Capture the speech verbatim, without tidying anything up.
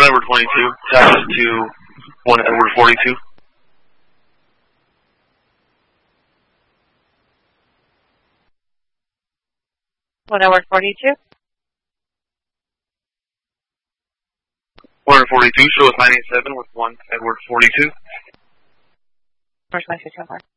Edward twenty-two, taxi to one Edward forty-two. one Edward forty-two. one Edward forty-two, show us nine eight seven with one Edward forty-two. Where's my system?